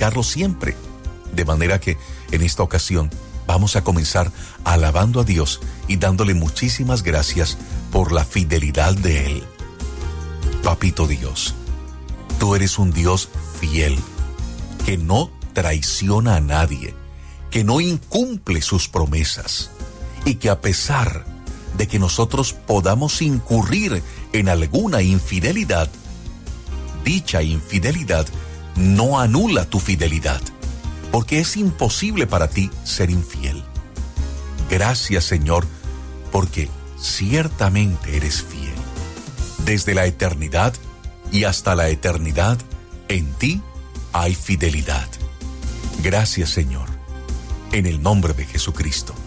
glorificarlo siempre. De manera que en esta ocasión vamos a comenzar alabando a Dios y dándole muchísimas gracias por la fidelidad de Él. Papito Dios, tú eres un Dios fiel, que no traiciona a nadie, que no incumple sus promesas y que a pesar de que nosotros podamos incurrir en alguna infidelidad, dicha infidelidad no anula tu fidelidad, porque es imposible para ti ser infiel. Gracias, Señor, porque ciertamente eres fiel. Desde la eternidad y hasta la eternidad, en ti hay fidelidad. Gracias, Señor, en el nombre de Jesucristo.